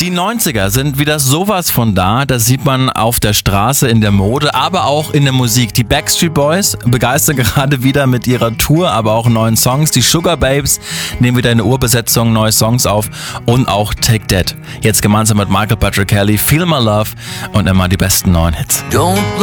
Die 90er sind wieder sowas von da. Das sieht man auf der Straße, in der Mode, aber auch in der Musik. Die Backstreet Boys begeistern gerade wieder mit ihrer Tour, aber auch neuen Songs. Die Sugar Babes nehmen wieder eine Urbesetzung, neue Songs auf und auch Take That. Jetzt gemeinsam mit Michael Patrick Kelly, Feel My Love und immer die besten neuen Hits.